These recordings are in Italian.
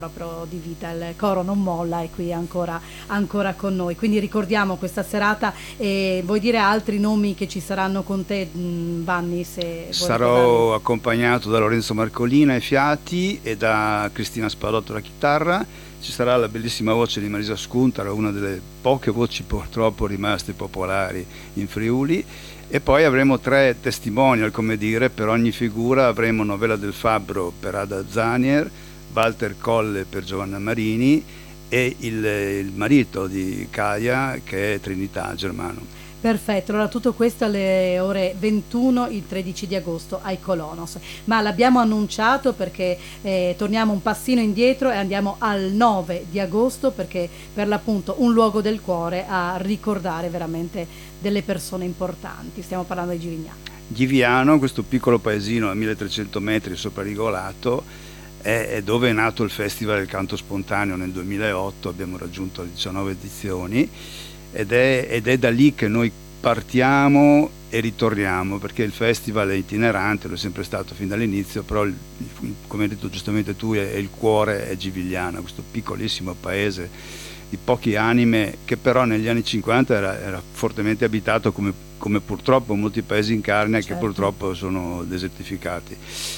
proprio di vita, il coro non molla, e qui è ancora con noi, quindi ricordiamo questa serata. E vuoi dire altri nomi che ci saranno con te, Vanni, se vuoi ricordarli? Sarò accompagnato da Lorenzo Marcolina ai fiati e da Cristina Spadotto alla chitarra. Ci sarà la bellissima voce di Marisa Scuntara, una delle poche voci purtroppo rimaste popolari in Friuli, e poi avremo 3 testimonial, come dire, per ogni figura. Avremo Novella del Fabbro per Ada Zanier, Walter Colle per Giovanna Marini e il marito di Kaia, che è Trinità Germano. Perfetto, allora tutto questo alle ore 21 il 13 di agosto ai Colonos, ma l'abbiamo annunciato perché torniamo un passino indietro e andiamo al 9 di agosto, perché per l'appunto un luogo del cuore a ricordare veramente delle persone importanti. Stiamo parlando di Givignano. Giviano, questo piccolo paesino a 1300 metri sopra Rigolato, è dove è nato il Festival del Canto Spontaneo nel 2008, abbiamo raggiunto le 19 edizioni, ed è da lì che noi partiamo e ritorniamo, perché il festival è itinerante, lo è sempre stato fin dall'inizio, però come hai detto giustamente tu, il cuore è Givigliano, questo piccolissimo paese di poche anime, che però negli anni 50 era fortemente abitato, come purtroppo molti paesi in Carnia, certo, che purtroppo sono desertificati.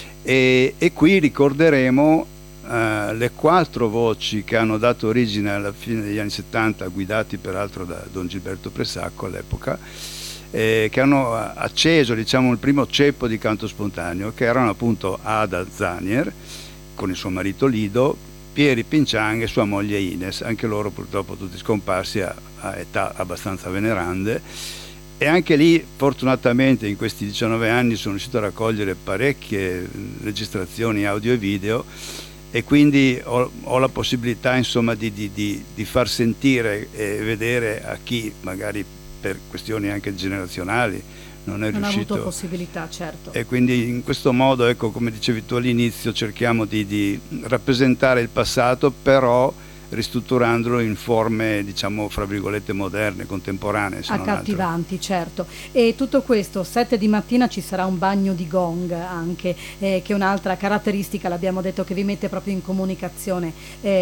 E qui ricorderemo le 4 voci che hanno dato origine alla fine degli anni 70, guidati peraltro da Don Gilberto Pressacco all'epoca, che hanno acceso, diciamo, il primo ceppo di canto spontaneo, che erano appunto Ada Zanier con il suo marito Lido, Pieri Pinciang e sua moglie Ines, anche loro purtroppo tutti scomparsi a età abbastanza venerande. E anche lì, fortunatamente, in questi 19 anni sono riuscito a raccogliere parecchie registrazioni audio e video, e quindi ho la possibilità, insomma, di far sentire e vedere a chi magari per questioni anche generazionali non riuscito. Ha avuto possibilità, certo. E quindi in questo modo, ecco, come dicevi tu all'inizio, cerchiamo di rappresentare il passato, però ristrutturandolo in forme, diciamo, fra virgolette, moderne, contemporanee. Accattivanti, certo. E tutto questo, 7 di mattina ci sarà un bagno di gong anche, che è un'altra caratteristica, l'abbiamo detto, che vi mette proprio in comunicazione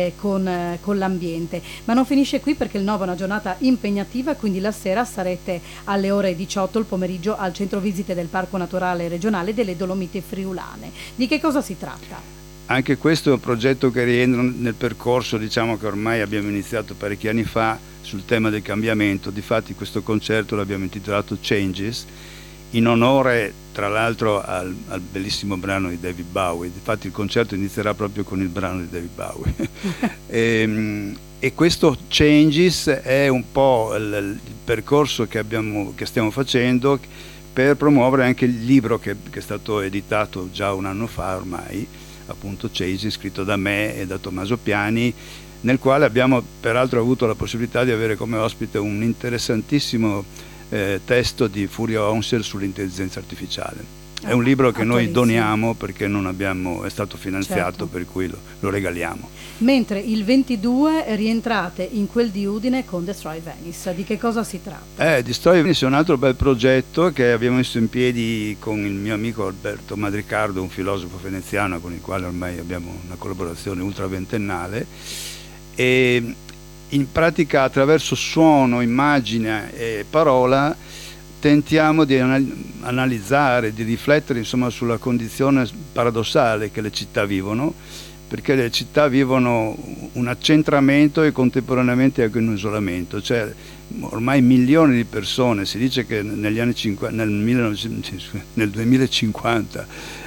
con l'ambiente. Ma non finisce qui, perché il 9 è una giornata impegnativa, quindi la sera sarete alle ore 18 il pomeriggio al centro visite del Parco Naturale Regionale delle Dolomiti Friulane. Di che cosa si tratta? Anche questo è un progetto che rientra nel percorso, diciamo, che ormai abbiamo iniziato parecchi anni fa sul tema del cambiamento. Difatti questo concerto l'abbiamo intitolato Changes, in onore tra l'altro al bellissimo brano di David Bowie. Difatti il concerto inizierà proprio con il brano di David Bowie. E questo Changes è un po' il percorso che stiamo facendo per promuovere anche il libro che è stato editato già un anno fa ormai, appunto Changes, scritto da me e da Tommaso Piani, nel quale abbiamo peraltro avuto la possibilità di avere come ospite un interessantissimo testo di Furio Onsel sull'intelligenza artificiale. È un libro che noi doniamo perché non abbiamo, è stato finanziato, certo, per cui lo regaliamo. Mentre il 22 rientrate in quel di Udine con Destroy Venice. Di che cosa si tratta? Destroy Venice è un altro bel progetto che abbiamo messo in piedi con il mio amico Alberto Madricardo, un filosofo veneziano con il quale ormai abbiamo una collaborazione ultraventennale, e in pratica attraverso suono, immagine e parola tentiamo di analizzare, di riflettere, insomma, sulla condizione paradossale che le città vivono, perché le città vivono un accentramento e contemporaneamente anche un isolamento. Cioè, ormai milioni di persone, si dice che negli anni 50, nel 2050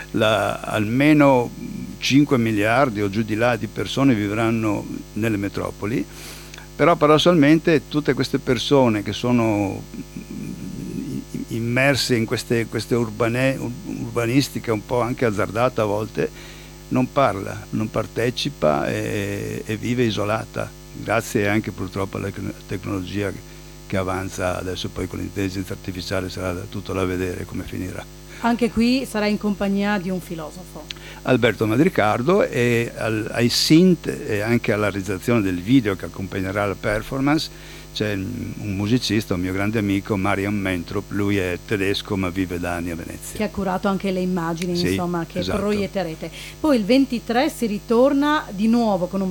almeno 5 miliardi o giù di là di persone vivranno nelle metropoli, però paradossalmente tutte queste persone che sono immerse in queste urbanistiche un po' anche azzardate a volte, non parla, non partecipa e vive isolata, grazie anche purtroppo alla tecnologia che avanza adesso. Poi con l'intelligenza artificiale sarà tutto da vedere come finirà. Anche qui sarà in compagnia di un filosofo, Alberto Madricardo, e ai synth e anche alla realizzazione del video che accompagnerà la performance c'è un musicista, un mio grande amico, Marian Mentrup. Lui è tedesco ma vive da anni a Venezia, che ha curato anche le immagini, sì, insomma, che esatto, proietterete. Poi il 23 si ritorna di nuovo con un